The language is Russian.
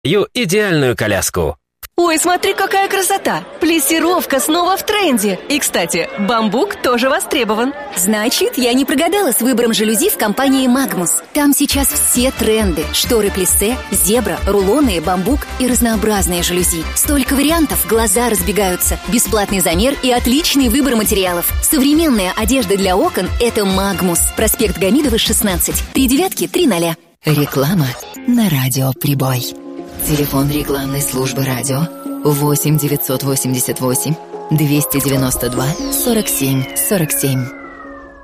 идеальную коляску. Ой, смотри, какая красота! Плессировка снова в тренде. И, кстати, бамбук тоже востребован. Значит, я не прогадала с выбором жалюзи в компании «Магнус». Там сейчас все тренды. Шторы плиссе, зебра, рулоны, бамбук и разнообразные жалюзи. Столько вариантов, глаза разбегаются. Бесплатный замер и отличный выбор материалов. Современная одежда для окон – это «Магнус». Проспект Гамидова, 16. 3930. Реклама на радио «Прибой». Телефон рекламной службы радио 8 988 292 47 47.